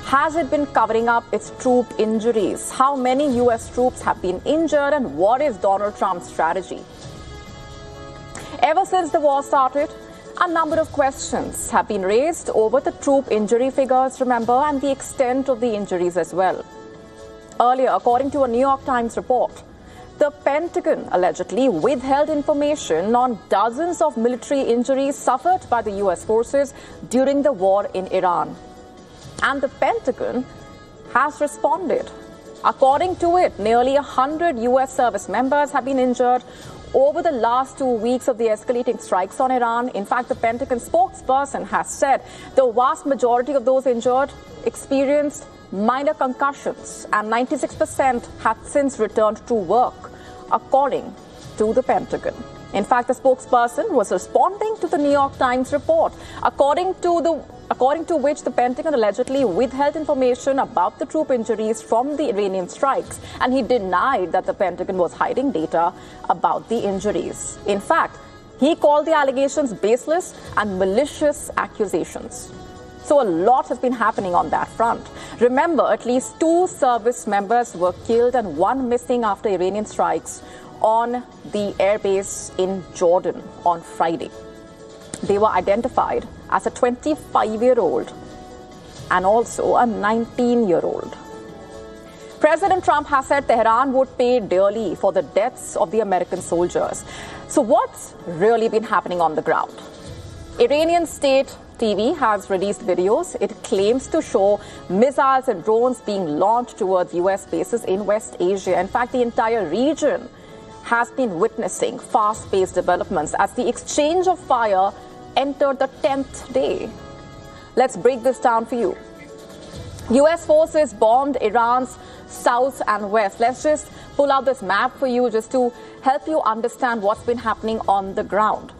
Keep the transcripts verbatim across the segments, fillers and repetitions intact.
has it been covering up its troop injuries? How many U S troops have been injured, and what is Donald Trump's strategy? Ever since the war started, a number of questions have been raised over the troop injury figures, remember, and the extent of the injuries as well. Earlier, according to a New York Times report, the Pentagon allegedly withheld information on dozens of military injuries suffered by the U S forces during the war in Iran. And the Pentagon has responded. According to it, nearly one hundred U S service members have been injured over the last two weeks of the escalating strikes on Iran. In fact, the Pentagon spokesperson has said the vast majority of those injured experienced minor concussions, and ninety-six percent had since returned to work, according to the Pentagon. In fact, the spokesperson was responding to the New York Times report, according to the according to which the Pentagon allegedly withheld information about the troop injuries from the Iranian strikes, and he denied that the Pentagon was hiding data about the injuries. In fact, he called the allegations baseless and malicious accusations. So a lot has been happening on that front. Remember, at least two service members were killed and one missing after Iranian strikes on the airbase in Jordan on Friday. They were identified as a twenty-five-year-old and also a nineteen-year-old. President Trump has said Tehran would pay dearly for the deaths of the American soldiers. So what's really been happening on the ground? Iranian state T V has released videos. It claims to show missiles and drones being launched towards U S bases in West Asia. In fact, the entire region has been witnessing fast-paced developments as the exchange of fire entered the tenth day. Let's break this down for you. U S forces bombed Iran's south and west. Let's just pull out this map for you just to help you understand what's been happening on the ground.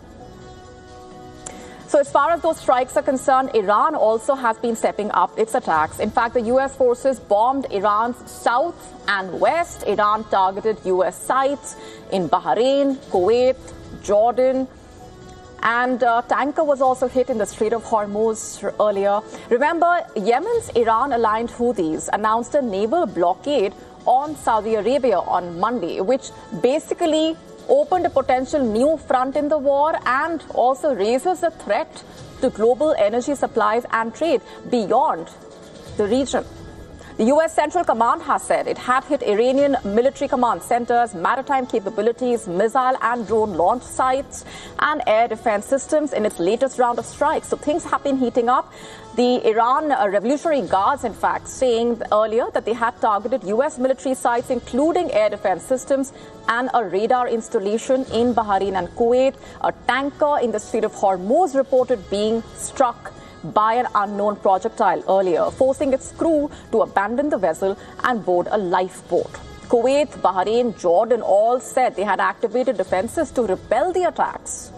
So as far as those strikes are concerned, Iran also has been stepping up its attacks. In fact, the U S forces bombed Iran's south and west. Iran targeted U S sites in Bahrain, Kuwait, Jordan, and a tanker was also hit in the Strait of Hormuz earlier. Remember, Yemen's Iran-aligned Houthis announced a naval blockade on Saudi Arabia on Monday, which basically opened a potential new front in the war and also raises a threat to global energy supplies and trade beyond the region. The U S Central Command has said it had hit Iranian military command centers, maritime capabilities, missile and drone launch sites, and air defense systems in its latest round of strikes. So things have been heating up. The Iran Revolutionary Guards, in fact, saying earlier that they had targeted U S military sites, including air defense systems and a radar installation in Bahrain and Kuwait. A tanker in the Strait of Hormuz reported being struck by an unknown projectile earlier, forcing its crew to abandon the vessel and board a lifeboat. Kuwait, Bahrain, Jordan all said they had activated defenses to repel the attacks.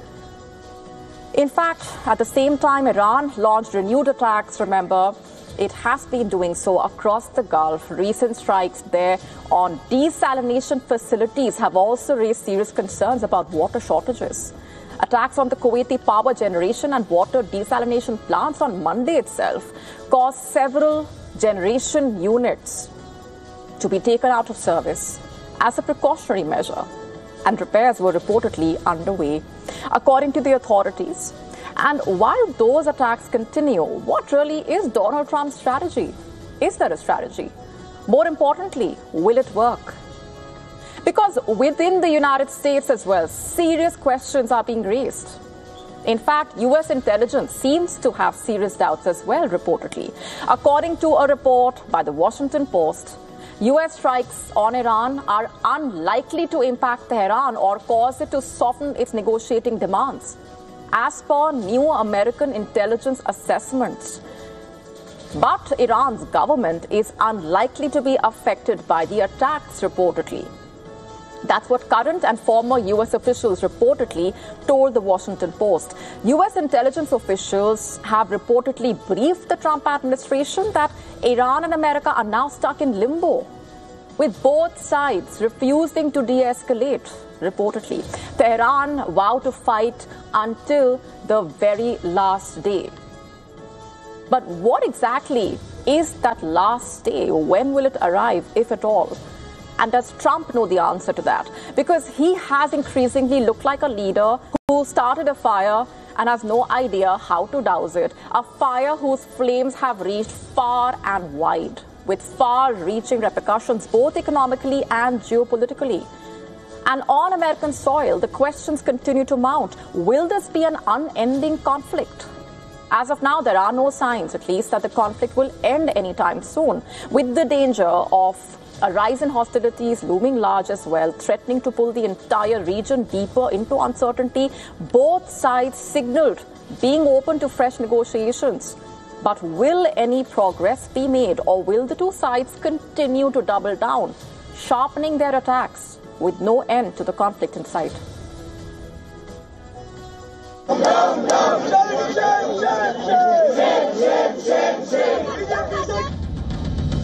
In fact, at the same time, Iran launched renewed attacks. Remember, it has been doing so across the Gulf. Recent strikes there on desalination facilities have also raised serious concerns about water shortages. Attacks on the Kuwaiti power generation and water desalination plants on Monday itself caused several generation units to be taken out of service as a precautionary measure, and repairs were reportedly underway, according to the authorities. And while those attacks continue, what really is Donald Trump's strategy? Is there a strategy? More importantly, will it work? Because within the United States as well, serious questions are being raised. In fact, U S intelligence seems to have serious doubts as well, reportedly. According to a report by the Washington Post, U S strikes on Iran are unlikely to impact Tehran or cause it to soften its negotiating demands, as per new American intelligence assessments. But Iran's government is unlikely to be affected by the attacks, reportedly. That's what current and former U S officials reportedly told the Washington Post. U S intelligence officials have reportedly briefed the Trump administration that Iran and America are now stuck in limbo, with both sides refusing to de-escalate, reportedly. Tehran vowed to fight until the very last day. But what exactly is that last day? When will it arrive, if at all? And does Trump know the answer to that? Because he has increasingly looked like a leader who started a fire and has no idea how to douse it. A fire whose flames have reached far and wide, with far-reaching repercussions both economically and geopolitically. And on American soil, the questions continue to mount. Will this be an unending conflict? As of now, there are no signs, at least, that the conflict will end anytime soon, with the danger of a rise in hostilities looming large as well, threatening to pull the entire region deeper into uncertainty. Both sides signaled being open to fresh negotiations. But will any progress be made, or will the two sides continue to double down, sharpening their attacks with no end to the conflict in sight? Down, down, shame, shame, shame, shame, shame, shame, shame, shame.